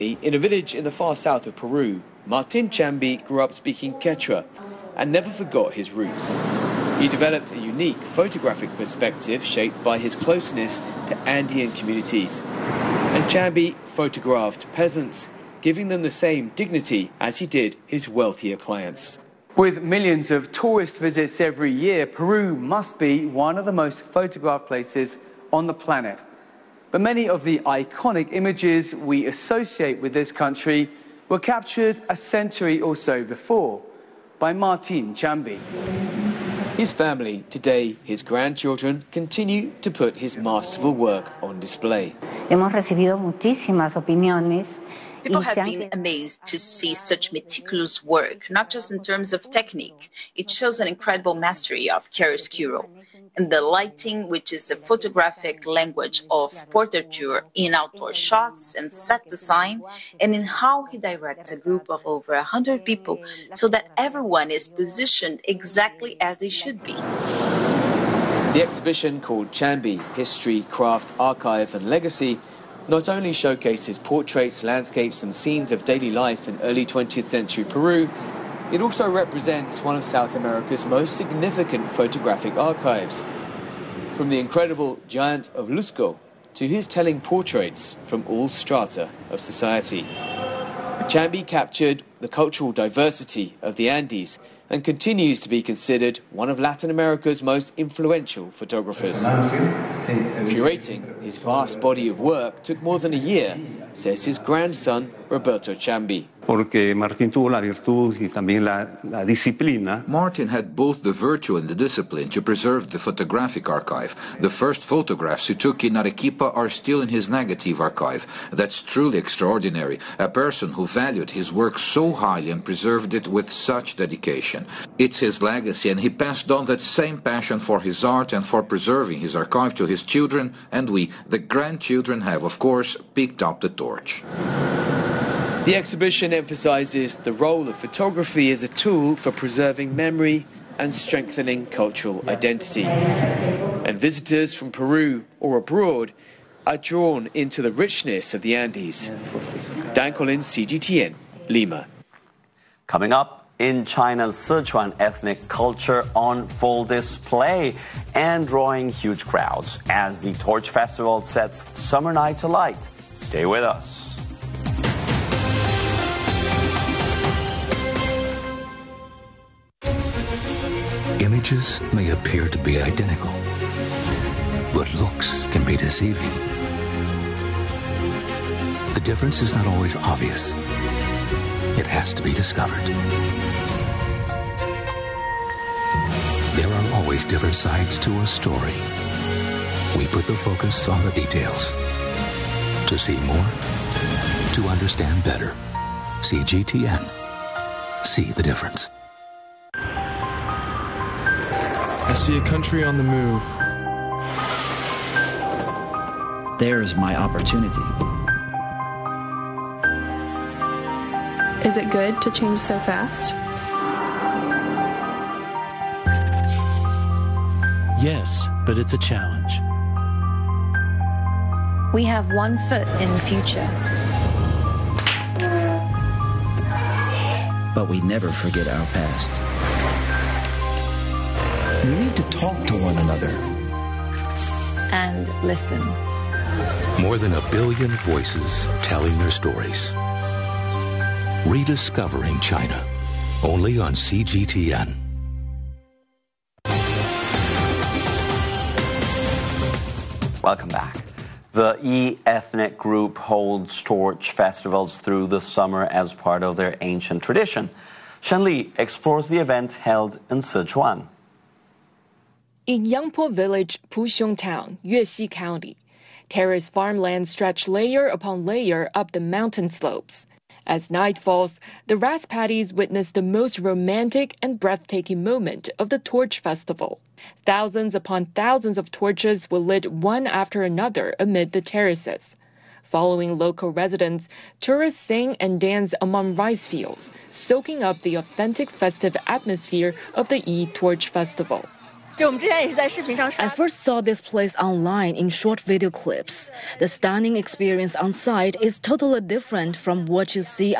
In a village in the far south of Peru, Martin Chambi grew up speaking Quechua and never forgot his roots. He developed a unique photographic perspective shaped by his closeness to Andean communities. And Chambi photographed peasants, giving them the same dignity as he did his wealthier clients. With millions of tourist visits every year, Peru must be one of the most photographed places on the planet. But many of the iconic images we associate with this country were captured a century or so before by Martin Chambi. His family, today his grandchildren, continue to put his masterful work on display. Hemos recibido muchísimas opiniones. People have been amazed to see such meticulous work, not just in terms of technique. It shows an incredible mastery of chiaroscuro. And the lighting, which is the photographic language of portraiture in outdoor shots and set design, and in how he directs a group of over 100 people so that everyone is positioned exactly as they should be. The exhibition, called Chambi, History, Craft, Archive and Legacy, not only showcases portraits, landscapes and scenes of daily life in early 20th century Peru, it also represents one of South America's most significant photographic archives. From the incredible Giant of Lusco to his telling portraits from all strata of society. Chambi captured the cultural diversity of the Andes and continues to be considered one of Latin America's most influential photographers. Curating his vast body of work took more than a year, says his grandson, Roberto Chambi. Porque Martín tuvo la virtud y también la disciplina. Martin had both the virtue and the discipline to preserve the photographic archive. The first photographs he took in Arequipa are still in his negative archive. That's truly extraordinary. A person who valued his work so highly and preserved it with such dedication. It's his legacy, and he passed on that same passion for his art and for preserving his archive to his children, and we, the grandchildren, have, of course, picked up the torch. The exhibition emphasizes the role of photography as a tool for preserving memory and strengthening cultural identity. And visitors from Peru or abroad are drawn into the richness of the Andes. Dan Collins, CGTN, Lima. Coming up, in China's Sichuan ethnic culture on full display and drawing huge crowds as the Torch Festival sets summer nights alight. Stay with us. Images may appear to be identical, but looks can be deceiving. The difference is not always obvious. It has to be discovered. There are always different sides to a story. We put the focus on the details. To see more, to understand better. CGTN. See the difference. I see a country on the move. There's my opportunity. Is it good to change so fast? Yes, but it's a challenge. We have one foot in the future. But we never forget our past. We need to talk to one another. And listen. More than 1 billion voices telling their stories. Rediscovering China. Only on CGTN. Welcome back. The E-ethnic group holds torch festivals through the summer as part of their ancient tradition. Shen Li explores the event held in Sichuan. In Yangpo Village, Puxiong Town, Yuexi County, terraced farmland stretch layer upon layer up the mountain slopes. As night falls, the rice paddies witness the most romantic and breathtaking moment of the Torch Festival. Thousands upon thousands of torches were lit one after another amid the terraces. Following local residents, tourists sing and dance among rice fields, soaking up the authentic festive atmosphere of the E-Torch Festival. I first saw this place online in short video clips. The stunning experience on site is totally different from what you see